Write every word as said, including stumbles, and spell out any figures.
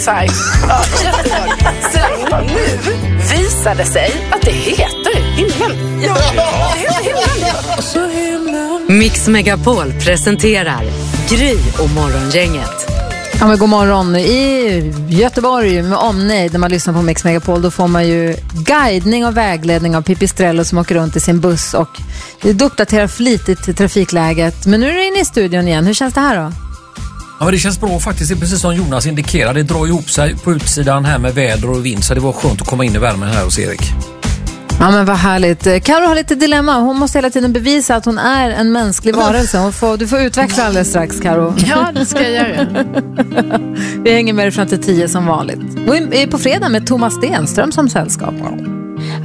Så här. Ja, sen nu visar det sig att det heter himlen. Ja, det heter himlen. Mix Megapol presenterar Gry och morgongänget. Ja, men god morgon. I Göteborg med omnejd, när man lyssnar på Mix Megapol, då får man ju guidning och vägledning av Pippi Strello som åker runt i sin buss och uppdaterar flitigt till trafikläget. Men nu är du inne i studion igen. Hur känns det här då? Ja, men det känns bra faktiskt. Det är precis som Jonas indikerade. Det drar ihop sig på utsidan här med väder och vind, så det var skönt att komma in i värmen här hos Erik. Ja, men vad härligt. Karo har lite dilemma. Hon måste hela tiden bevisa att hon är en mänsklig varelse. Hon får, du får utveckla alldeles strax, Karo. Ja, det ska jag göra. Vi hänger med dig fram till tio som vanligt. Och är på fredag med Thomas Stenström som sällskap.